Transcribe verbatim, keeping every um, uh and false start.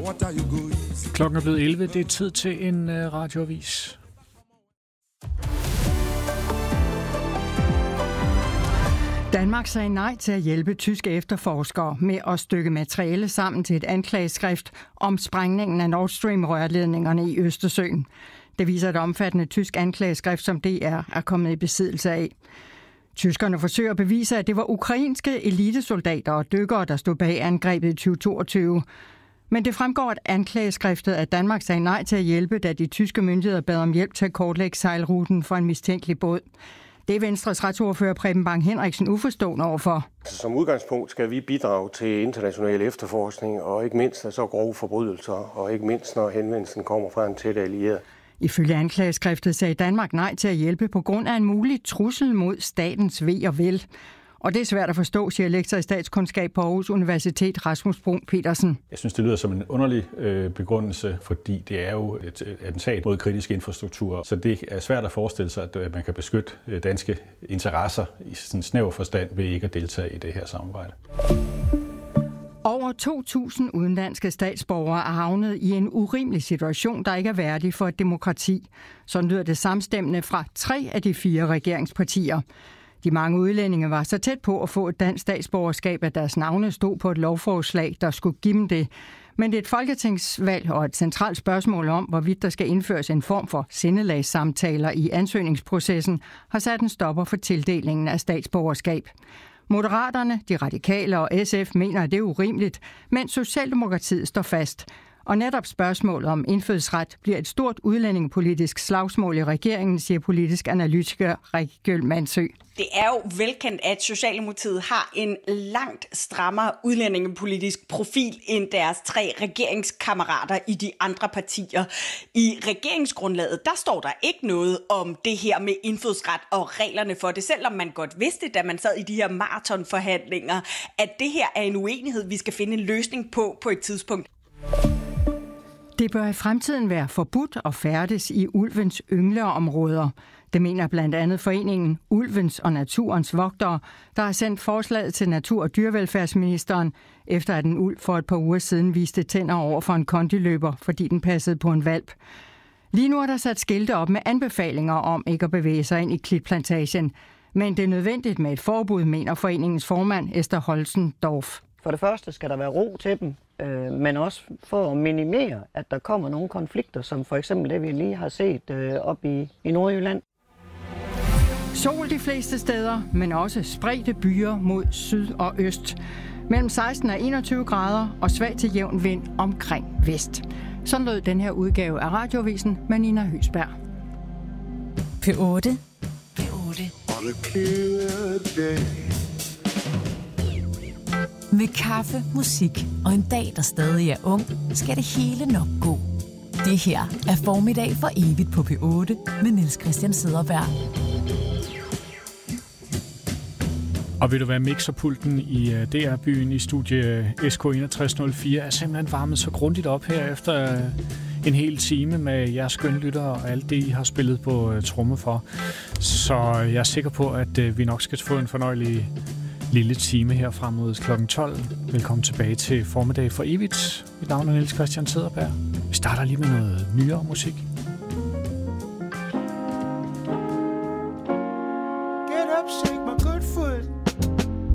Klokken er blevet elleve. Det er tid til en uh, radioavis. Danmark sagde nej til at hjælpe tyske efterforskere med at stykke materiale sammen til et anklageskrift om sprængningen af Nord Stream-rørledningerne i Østersøen. Det viser et omfattende tysk anklageskrift, som D R er kommet i besiddelse af. Tyskerne forsøger at bevise, at det var ukrainske elitesoldater og dykkere, der stod bag angrebet i tyve toogtyve. Men det fremgår af anklageskriftet, at Danmark sagde nej til at hjælpe, da de tyske myndigheder bad om hjælp til at kortlægge sejlruten for en mistænkelig båd. Det er Venstres retsordfører Preben Bang Henriksen uforstående overfor. Som udgangspunkt skal vi bidrage til international efterforskning, og ikke mindst af så grove forbrydelser, og ikke mindst når henvendelsen kommer fra en tæt allieret. Ifølge anklageskriftet sagde Danmark nej til at hjælpe på grund af en mulig trussel mod statens ve og vel. Og det er svært at forstå, siger lektor i statskundskab på Aarhus Universitet Rasmus Brun Petersen. Jeg synes, det lyder som en underlig øh, begrundelse, fordi det er jo et, et attentat mod kritisk infrastruktur. Så det er svært at forestille sig, at man kan beskytte danske interesser i sådan en snæver forstand ved ikke at deltage i det her samarbejde. Over to tusind udenlandske statsborgere er havnet i en urimelig situation, der ikke er værdig for et demokrati. Sådan lyder det samstemmende fra tre af de fire regeringspartier. De mange udlændinge var så tæt på at få et dansk statsborgerskab, at deres navne stod på et lovforslag, der skulle give dem det. Men det er et folketingsvalg og et centralt spørgsmål om, hvorvidt der skal indføres en form for sindelagssamtaler i ansøgningsprocessen, har sat en stopper for tildelingen af statsborgerskab. Moderaterne, de radikale og S F mener, at det er urimeligt, mens Socialdemokratiet står fast. Og netop spørgsmålet om indfødsret bliver et stort udlændingepolitisk slagsmål i regeringen, siger politisk analytiker Rikke Mansø. Det er jo velkendt, at Socialdemokratiet har en langt strammere udlændingepolitisk profil end deres tre regeringskammerater i de andre partier. I regeringsgrundlaget, der står der ikke noget om det her med indfødsret og reglerne for det, selvom man godt vidste, da man sad i de her maratonforhandlinger, at det her er en uenighed, vi skal finde en løsning på på et tidspunkt. Det bør i fremtiden være forbudt at færdes i ulvens yngleområder. Det mener blandt andet foreningen Ulvens og Naturens Vogtere, der har sendt forslaget til natur- og dyrevelfærdsministeren, efter at en ulv for et par uger siden viste tænder over for en kondiløber, fordi den passede på en hvalp. Lige nu er der sat skilte op med anbefalinger om ikke at bevæge sig ind i klitplantagen. Men det er nødvendigt med et forbud, mener foreningens formand Esther Holzendorf. For det første skal der være ro til dem, øh, men også for at minimere, at der kommer nogle konflikter, som for eksempel det, vi lige har set øh, op i, i Nordjylland. Sol de fleste steder, men også spredte byer mod syd og øst. Mellem seksten og enogtyve grader og svag til jævn vind omkring vest. Sådan lød den her udgave af Radioavisen med Nina Høsberg. P otte. P otte. Med kaffe, musik og en dag, der stadig er ung, skal det hele nok gå. Det her er Formiddag for evigt på P otte med Niels Christian Cederberg. Og vil du være mixerpulten i D R-byen i studie S K enogtres nul fire er simpelthen varmet så grundigt op her efter en hel time med jeres skønne lyttere og alt det, I har spillet på tromme for. Så jeg er sikker på, at vi nok skal få en fornøjelig lille time her frem mod klokken tolv. Velkommen tilbage til Formiddag for evigt. Mit navn er Niels Christian Cederberg. Vi starter lige med noget nyere musik.